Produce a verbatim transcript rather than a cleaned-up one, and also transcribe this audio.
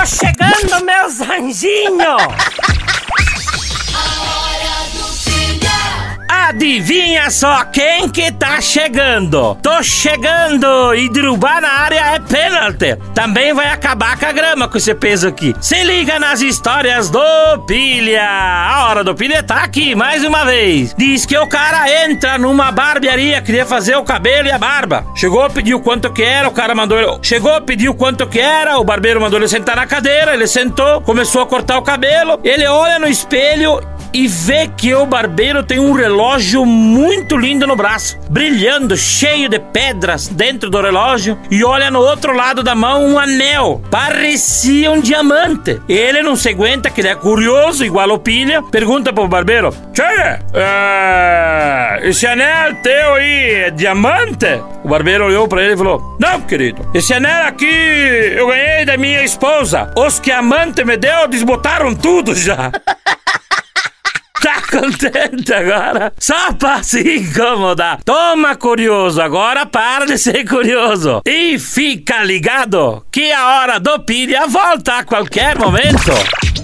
Tô chegando, meus anjinhos! Adivinha só quem que tá chegando? Tô chegando e derrubar na área é pênalti. Também vai acabar com a grama com esse peso aqui. Se liga nas histórias do Pilha. A hora do Pilha tá aqui mais uma vez. Diz que o cara entra numa barbearia, queria fazer o cabelo e a barba. Chegou, pediu quanto que era, o cara mandou ele... Chegou, pediu quanto que era, o barbeiro mandou ele sentar na cadeira, ele sentou, começou a cortar o cabelo. Ele olha no espelho e vê que o barbeiro tem um relógio muito lindo no braço, brilhando, cheio de pedras dentro do relógio, e olha no outro lado da mão um anel, parecia um diamante. Ele não se aguenta, que ele é curioso, igual o Pilha, pergunta pro barbeiro: Tchê, é... esse anel teu aí é diamante? O barbeiro olhou pra ele e falou: não, querido, esse anel aqui eu ganhei da minha esposa. Os que a amante me deu desbotaram tudo já. Tá contente agora? Só pra se incomodar. Toma, curioso, agora para de ser curioso. E fica ligado que a hora do Pilha volta a qualquer momento.